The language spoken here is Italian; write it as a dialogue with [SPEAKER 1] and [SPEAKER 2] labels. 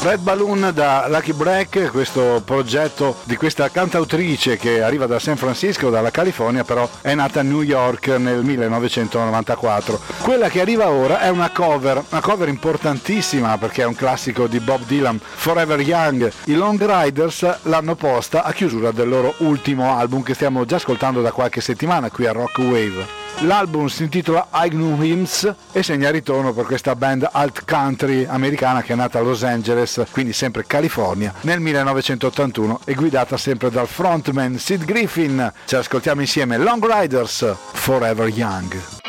[SPEAKER 1] Red Balloon da Lucky Break, questo progetto di questa cantautrice che arriva da San Francisco, dalla California, però è nata a New York nel 1994. Quella che arriva ora è una cover importantissima perché è un classico di Bob Dylan, Forever Young. I Long Riders l'hanno posta a chiusura del loro ultimo album che stiamo già ascoltando da qualche settimana qui a Rock Wave. L'album si intitola I Knew Hymns e segna ritorno per questa band alt country americana che è nata a Los Angeles, quindi sempre California, nel 1981 e guidata sempre dal frontman Sid Griffin. Ce l'ascoltiamo insieme, Long Riders, Forever Young.